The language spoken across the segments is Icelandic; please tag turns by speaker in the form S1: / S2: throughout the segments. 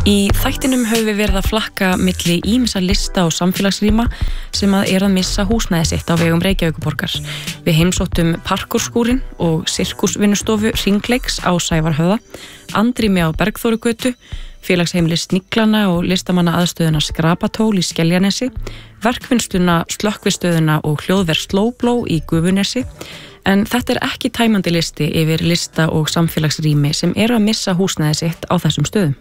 S1: Í þættinum höfum við verið að flakka milli ýmissa lista og samfélagsrýma sem að missa húsnæði sitt á vegum Reykjavíkurborgar. Við heimsóttum parkúrskúrin og sirkusvinnustofu Hringleiks á Sævarhöfða, andrými á Bergþórugötu, félagsheimili Sniglana og listamanna aðstöðuna Skrapatól í Skeljanesi, verkvinnsluna Slökkvistöðuna og hljóðver Slowblow í Gufunesi. En þetta ekki tæmandi listi yfir lista og samfélagsrými sem að missa húsnæði sitt á þessum stöðum.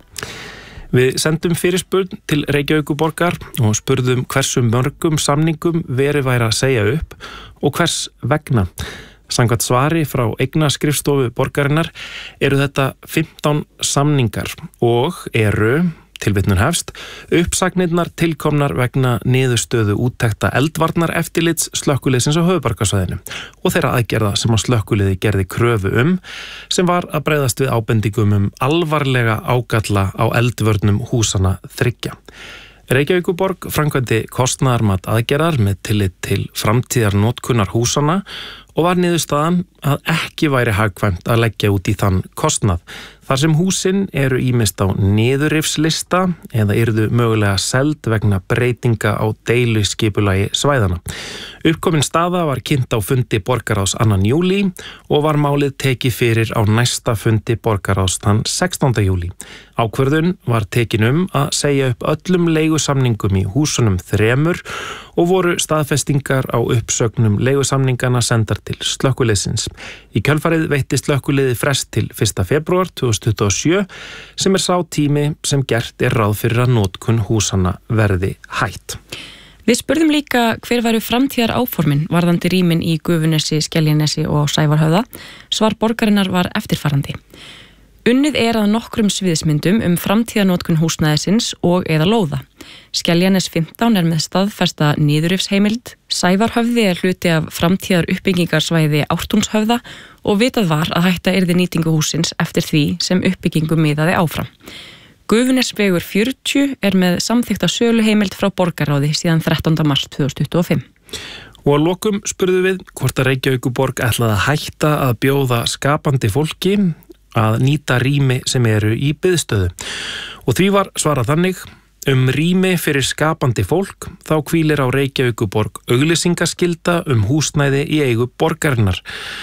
S2: Við sendum fyrirspurn til Reykjavíkurborgar og spurðum hversu mörgum samningum verið væri að segja upp og hvers vegna. Samkvæmt svari frá eignaskrifstofu borgarinnar eru þetta 15 samningar og eru, tilvitnun hefst, uppsagnirnar tilkomnar vegna niðurstöðu úttekta eldvarnar eftirlits slökkviliðsins á höfuðborgarsvæðinu og þeirra aðgerða sem að slökkviliði gerði kröfu sem var að bregðast við ábendingum alvarlega ágalla á eldvörnum húsana 3. Reykjavíkurborg framkvæmdi kostnaðarmat aðgerðar með tillit til framtíðar notkunar húsana og var niðurstaðan að ekki væri hagkvæmt að leggja út í þann kostnað. Þar sem húsin eru ýmist á niðurrifslista eða yrðu mögulega seld vegna breytinga á deiluskipulagi svæðana. Uppkomin staða var kynnt á fundi borgarráðs 2. júlí og var málið tekið fyrir á næsta fundi borgarráðs þann 16. júlí. Ákvörðun var tekin að segja upp öllum leigusamningum í húsunum 3 og voru staðfestingar á uppsögnum leigusamningana sendar til slökkviliðsins. Í kjölfarið veitti slökkviliði frest til 1. febrúar 2027 sem sá tími sem gert ráð fyrir að notkun húsana verði hætt.
S1: Við spurðum líka hver væru framtíðar áformin varðandi rýmin í Gufunesi, Skeljanesi og Sævarhöfða. Svar borgarinnar var eftirfarandi. Unnið að nokkrum sviðsmyndum framtíðarnotkun húsnæðisins og eða lóða. Skeljanes 15 með staðfesta niðurrifsheimild, Sævarhöfði hluti af framtíðar uppbyggingarsvæði Ártúnshöfða og vitað var að hætta yrði nýtingu húsins eftir því sem uppbyggingu miðaði áfram. Gufunesvegur 40 með samþykkta söluheimild frá borgarráði síðan 13. mars 2025.
S2: Og að lokum spurðum við hvort að Reykjavíkurborg ætlaði að hætta að bjóða skapandi fólki að nýta rými sem eru í biðstöðu. Og því var svarað þannig, rými fyrir skapandi fólk, þá hvílir á Reykjavíkurborg auglýsingaskylda húsnæði í eigu borgarinnar.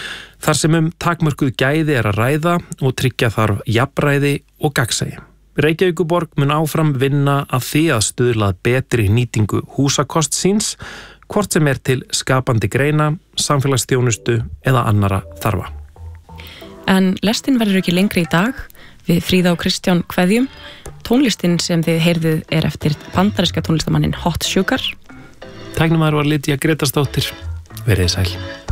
S2: Þar sem takmörkuð gæði að ræða og tryggja þarf jafnræði og gagnsæi. Reykjavíkurborg mun áfram vinna að því að stuðla að betri nýtingu húsakost síns, hvort sem til skapandi greina, samfélagsþjónustu eða annara þarfa.
S1: En lestin verður ekki lengri í dag. Við Fríða og Kristján kveðjum. Tónlistin sem þið heyrðuð eftir bandaríska tónlistamannin Hot Sugar.
S2: Tæknimaður var Lydia Gretarsdóttir. Verið sæl.